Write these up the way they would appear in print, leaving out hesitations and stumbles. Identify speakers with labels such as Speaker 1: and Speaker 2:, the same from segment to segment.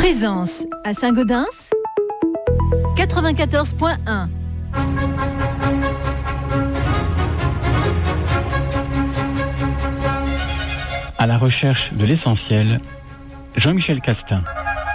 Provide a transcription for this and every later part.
Speaker 1: Présence à Saint-Gaudens 94.1.
Speaker 2: À la recherche de l'essentiel, Jean-Michel Castin.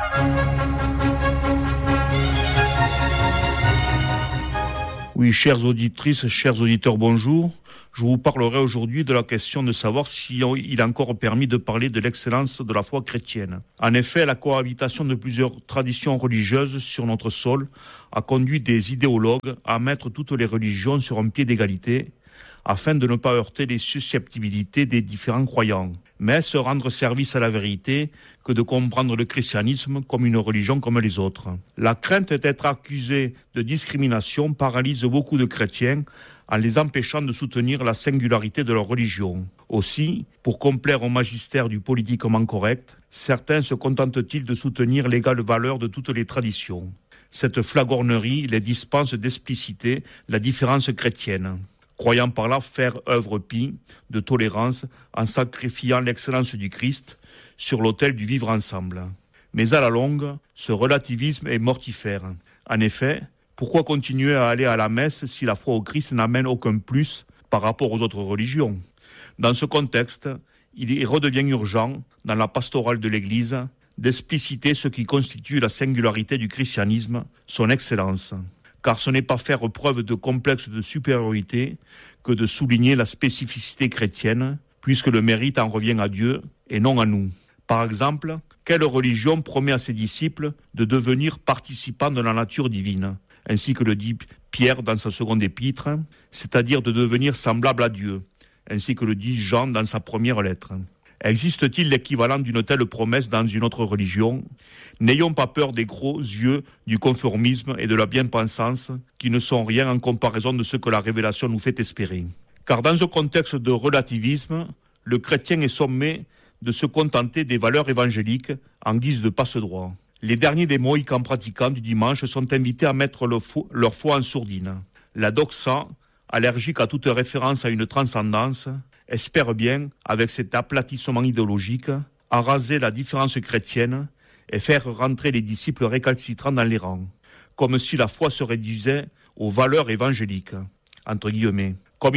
Speaker 3: Oui, chères auditrices, chers auditeurs, bonjour. Je vous parlerai aujourd'hui de la question de savoir s'il est encore permis de parler de l'excellence de la foi chrétienne. En effet, la cohabitation de plusieurs traditions religieuses sur notre sol a conduit des idéologues à mettre toutes les religions sur un pied d'égalité, afin de ne pas heurter les susceptibilités des différents croyants, mais se rendre service à la vérité que de comprendre le christianisme comme une religion comme les autres. La crainte d'être accusé de discrimination paralyse beaucoup de chrétiens en les empêchant de soutenir la singularité de leur religion. Aussi, pour complaire au magistère du politiquement correct, certains se contentent-ils de soutenir l'égale valeur de toutes les traditions. Cette flagornerie les dispense d'expliciter la différence chrétienne, croyant par là faire œuvre pie de tolérance en sacrifiant l'excellence du Christ sur l'autel du vivre ensemble. Mais à la longue, ce relativisme est mortifère. En effet, pourquoi continuer à aller à la messe si la foi au Christ n'amène aucun plus par rapport aux autres religions ? Dans ce contexte, il redevient urgent, dans la pastorale de l'Église, d'expliciter ce qui constitue la singularité du christianisme, son excellence. Car ce n'est pas faire preuve de complexe de supériorité que de souligner la spécificité chrétienne, puisque le mérite en revient à Dieu et non à nous. Par exemple, quelle religion promet à ses disciples de devenir participants de la nature divine, ainsi que le dit Pierre dans sa seconde épître, c'est-à-dire de devenir semblable à Dieu, ainsi que le dit Jean dans sa première lettre. Existe-t-il l'équivalent d'une telle promesse dans une autre religion ? N'ayons pas peur des gros yeux du conformisme et de la bien-pensance qui ne sont rien en comparaison de ce que la révélation nous fait espérer. Car dans un contexte de relativisme, le chrétien est sommé de se contenter des valeurs évangéliques en guise de passe-droit. Les derniers des mohicans pratiquants du dimanche sont invités à mettre leur foi en sourdine. La doxa, allergique à toute référence à une transcendance, espère bien, avec cet aplatissement idéologique, araser la différence chrétienne et faire rentrer les disciples récalcitrants dans les rangs, comme si la foi se réduisait aux valeurs évangéliques, entre guillemets,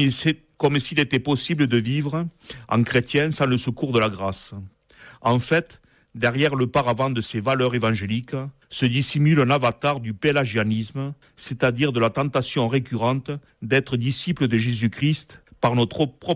Speaker 3: comme s'il était possible de vivre en chrétien sans le secours de la grâce. En fait, derrière le paravent de ces valeurs évangéliques se dissimule un avatar du pélagianisme, c'est-à-dire de la tentation récurrente d'être disciple de Jésus-Christ par nos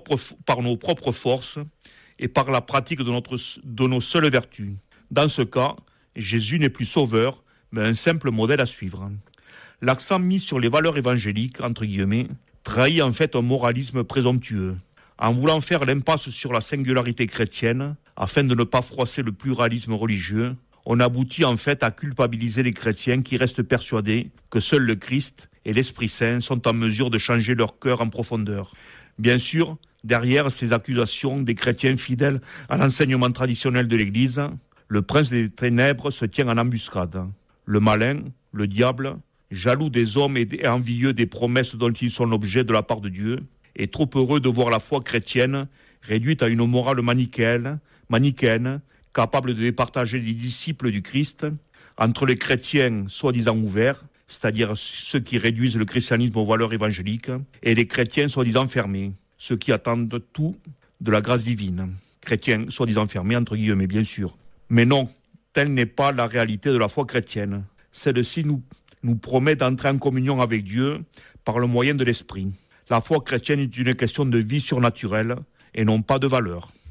Speaker 3: propres forces et par la pratique de nos seules vertus. Dans ce cas, Jésus n'est plus sauveur, mais un simple modèle à suivre. L'accent mis sur les valeurs évangéliques, entre guillemets, trahit en fait un moralisme présomptueux. En voulant faire l'impasse sur la singularité chrétienne, afin de ne pas froisser le pluralisme religieux, on aboutit en fait à culpabiliser les chrétiens qui restent persuadés que seul le Christ et l'Esprit Saint sont en mesure de changer leur cœur en profondeur. Bien sûr, derrière ces accusations des chrétiens fidèles à l'enseignement traditionnel de l'Église, le prince des ténèbres se tient en embuscade. Le malin, le diable, jaloux des hommes et envieux des promesses dont ils sont l'objet de la part de Dieu, est trop heureux de voir la foi chrétienne réduite à une morale manichéenne, capable de départager les disciples du Christ entre les chrétiens soi-disant ouverts, c'est-à-dire ceux qui réduisent le christianisme aux valeurs évangéliques, et les chrétiens soi-disant fermés, ceux qui attendent tout de la grâce divine. Chrétiens soi-disant fermés, entre guillemets, bien sûr. Mais non, telle n'est pas la réalité de la foi chrétienne. Celle-ci nous promet d'entrer en communion avec Dieu par le moyen de l'Esprit. La foi chrétienne est une question de vie surnaturelle et non pas de valeur.